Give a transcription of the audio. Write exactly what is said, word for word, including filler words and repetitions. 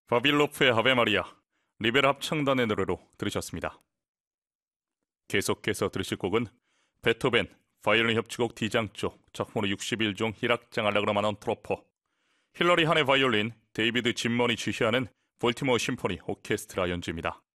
바빌로프의 아베 마리아, 리베라 합창단의 노래로 들으셨습니다. 계속해서 들으실 곡은 베토벤 바이올린 협주곡 D장조 작품으로 육십일 종 일악장 알레그로 넌 트로포, 힐러리 한의 바이올린, 데이비드 짐먼이 지휘하는 볼티모어 심포니 오케스트라 연주입니다.